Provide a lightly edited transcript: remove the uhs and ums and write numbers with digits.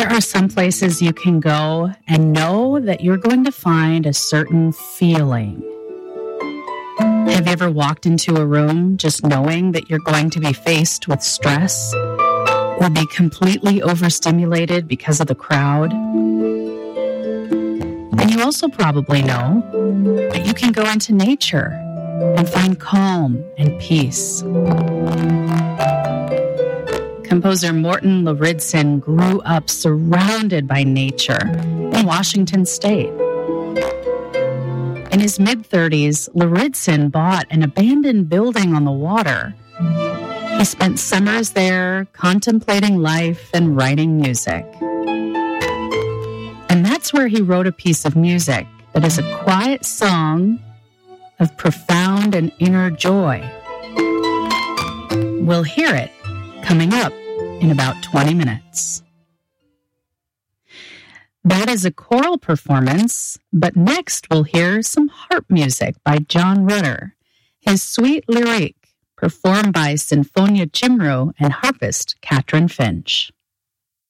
There are some places you can go and know that you're going to find a certain feeling. Have you ever walked into a room just knowing that you're going to be faced with stress or be completely overstimulated because of the crowd? And you also probably know that you can go into nature and find calm and peace. Composer Morton Lauridsen grew up surrounded by nature in Washington State. In his mid-30s, Lauridsen bought an abandoned building on the water. He spent summers there contemplating life and writing music. And that's where he wrote a piece of music that is a quiet song of profound and inner joy. We'll hear it coming up in about 20 minutes. That is a choral performance, but next we'll hear some harp music by John Rutter, his Suite Lyrique, performed by Sinfonia Cymru and harpist Katrin Finch.